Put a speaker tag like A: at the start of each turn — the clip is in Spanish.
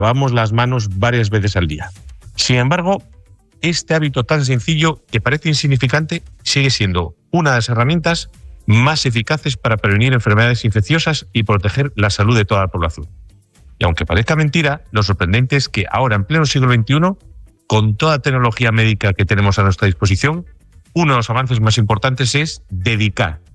A: lavamos las manos varias veces al día. Sin embargo, este hábito tan sencillo que parece insignificante sigue siendo una de las herramientas más eficaces para prevenir enfermedades infecciosas y proteger la salud de toda la población. Y aunque parezca mentira, lo sorprendente es que ahora, en pleno siglo XXI, con toda la tecnología médica que tenemos a nuestra disposición, uno de los avances más importantes es dedicar